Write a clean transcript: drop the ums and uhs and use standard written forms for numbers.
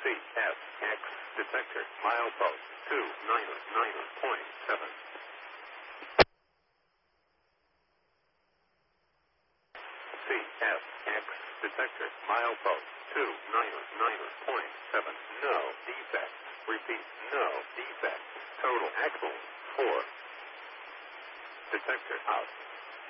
CSX detector milepost 299.7. CSX detector milepost 299.7. No defect. Repeat, no defect. Total axle 4. Detector out.